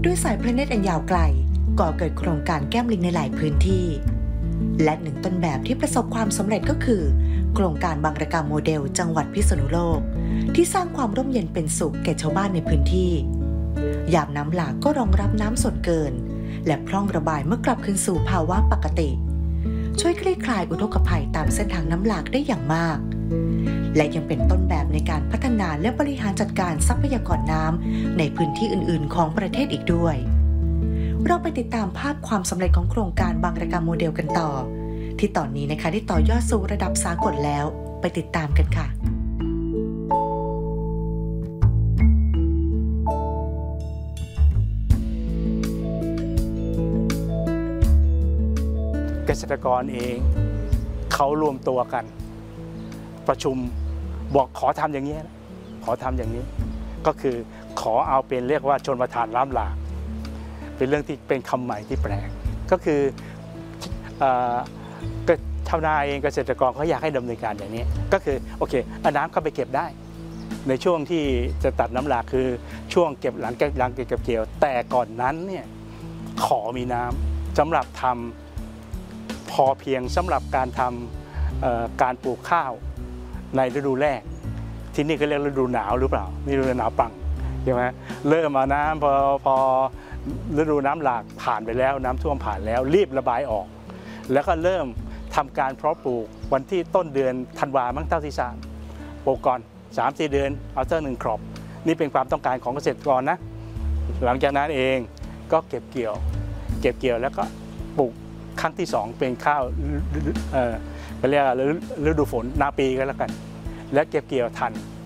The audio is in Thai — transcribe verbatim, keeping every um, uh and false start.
ด้วยสายพระเนตรอันยาวไกลก่อเกิดโครงการแก้มลิงในหลายพื้นที่และหนึ่งต้นแบบที่ประสบความสำเร็จก็คือโครงการบางระกำโมเดลจังหวัดพิษณุโลกที่สร้างความร่มเย็นเป็นสุขแก่ชาวบ้านในพื้นที่ยามน้ำหลากก็รองรับน้ำส่วนเกินและพร่องระบายเมื่อกลับคืนสู่ภาวะปกติช่วยคลี่คลายอุทกภัยตามเส้นทางน้ำหลากได้อย่างมากและยังเป็นต้นแบบในการพัฒนาและบริหารจัดการทรัพยากรน้ำในพื้นที่อื่นๆของประเทศอีกด้วยเราไปติดตามภาพความสำเร็จของโครงการบางระกำโมเดลกันต่อที่ตอนนี้นะคะได้ต่อยอดสู่ระดับสากลแล้วไปติดตามกันค่ะเกษตรกรเองเขารวมตัวกันประชุมบอกขอทำอย่างนี้ขอทำอย่างนี้ก็คือขอเอาเป็นเรียกว่าชนประทานล้ำหลากเป็นเรื่องที่เป็นคำใหม่ที่แปลกก็คือชาวนาเองเกษตรกรเขาอยากให้ดำเนินการอย่างนี้ก็คือโอเคเอาน้ำเข้าไปเก็บได้ในช่วงที่จะตัดน้ำหลากคือช่วงเก็บหลังหลังเก็บเกี่ยวแต่ก่อนนั้นเนี่ยขอมีน้ำสำหรับทำพอเพียงสำหรับการทำการปลูกข้าวในฤดูแรกที่นี่ก็เรียกฤดูหนาวหรือเปล่านี่ฤดูหนาวปังใช่ไหมเริ่มมาน้ำพอพอฤดูน้ำหลากผ่านไปแล้วน้ำท่วมผ่านแล้วรีบระบายออกแล้วก็เริ่มทำการเพาะปลูกวันที่ต้นเดือนธันวาคมเท่าที่ทราบปลูกก่อน สามถึงสี่ เดือนเอาเท่าหนึ่งครอบนี่เป็นความต้องการของเกษตรกรนะหลังจากนั้นเองก็เก็บเกี่ยวเก็บเกี่ยวแล้วก็ปลูกครั้งที่สองเป็นข้าวเอ่อเรียกว่าฤดูฝนนาปีก็แล้วกันและเก็บเกี่ยวทัน